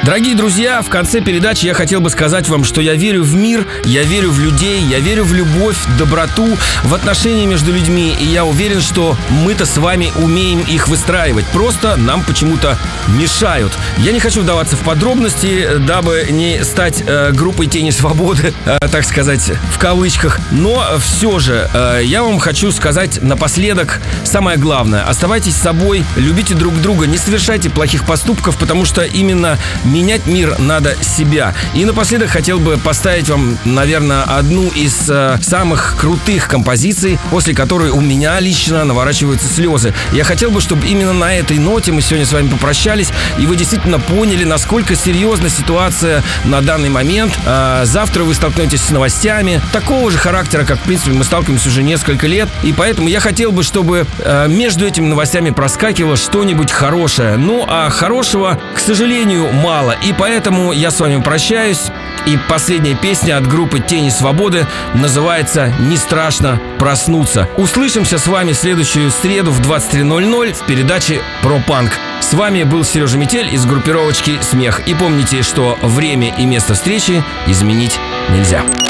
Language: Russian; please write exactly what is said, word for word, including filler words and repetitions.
Дорогие друзья, в конце передачи я хотел бы сказать вам, что я верю в мир, я верю в людей, я верю в любовь, доброту, в отношения между людьми. И я уверен, что мы-то с вами умеем их выстраивать. Просто нам почему-то мешают. Я не хочу вдаваться в подробности, дабы не стать э, группой «Тени свободы», э, так сказать, в кавычках. Но все же э, я вам хочу сказать напоследок самое главное. Оставайтесь собой, любите друг друга, не совершайте плохих поступков, потому что именно менять мир надо себя. И напоследок хотел бы поставить вам, наверное, одну из э, самых крутых композиций, после которой у меня лично наворачиваются слезы. Я хотел бы, чтобы именно на этой ноте мы сегодня с вами попрощались, и вы действительно поняли, насколько серьезна ситуация на данный момент. Э, завтра вы столкнетесь с новостями такого же характера, как, в принципе, мы сталкиваемся уже несколько лет. И поэтому я хотел бы, чтобы э, между этими новостями проскакивало что-нибудь хорошее. Ну, а хорошего, к сожалению, мало. И поэтому я с вами прощаюсь. И последняя песня от группы «Тени свободы» называется «Не страшно проснуться». Услышимся с вами в следующую среду в двадцать три ноль ноль в передаче про панк. С вами был Сережа Метель из группировочки «Смех». И помните, что время и место встречи изменить нельзя.